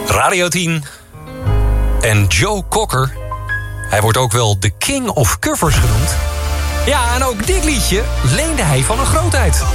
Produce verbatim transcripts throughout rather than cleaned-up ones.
Radio tien. En Joe Cocker. Hij wordt ook wel de King of Covers genoemd. Ja, en ook dit liedje leende hij van een grootheid.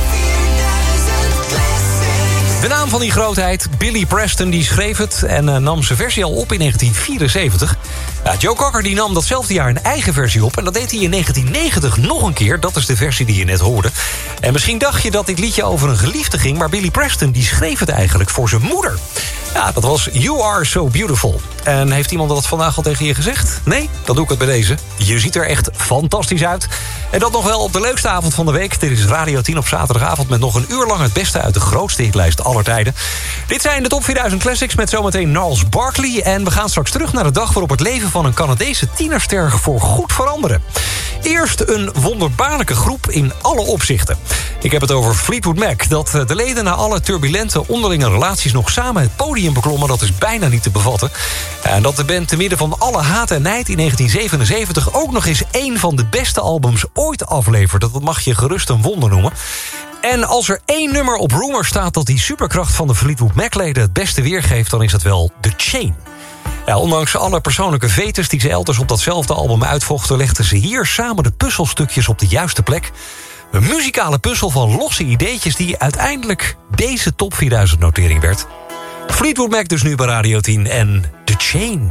De naam van die grootheid, Billy Preston, die schreef het en uh, nam zijn versie al op in negentien vierenzeventig. Ja, Joe Cocker die nam datzelfde jaar een eigen versie op en dat deed hij in negentien negentig nog een keer. Dat is de versie die je net hoorde. En misschien dacht je dat dit liedje over een geliefde ging, maar Billy Preston die schreef het eigenlijk voor zijn moeder. Ja, dat was You Are So Beautiful. En heeft iemand dat vandaag al tegen je gezegd? Nee? Dan doe ik het bij deze. Je ziet er echt fantastisch uit. En dat nog wel op de leukste avond van de week. Dit is Radio tien op zaterdagavond met nog een uur lang het beste uit de grootste hitlijst aller tijden. Dit zijn de Top vierduizend Classics met zometeen Gnarls Barkley. En we gaan straks terug naar de dag waarop het leven van een Canadese tienerster voor goed veranderde. Eerst een wonderbaarlijke groep in alle opzichten. Ik heb het over Fleetwood Mac. Dat de leden na alle turbulente onderlinge relaties nog samen het podium beklommen, dat is bijna niet te bevatten. En dat de band te midden van alle haat en nijd in negentien zevenenzeventig ook nog eens één van de beste albums ooit aflevert. Dat mag je gerust een wonder noemen. En als er één nummer op Rumour staat dat die superkracht van de Fleetwood Mac-leden het beste weergeeft, dan is dat wel The Chain. Ja, ondanks alle persoonlijke vetes die ze elders op datzelfde album uitvochten, legden ze hier samen de puzzelstukjes op de juiste plek. Een muzikale puzzel van losse ideetjes die uiteindelijk deze Top vierduizend notering werd. Fleetwood Mac dus nu bij Radio tien en The Chain.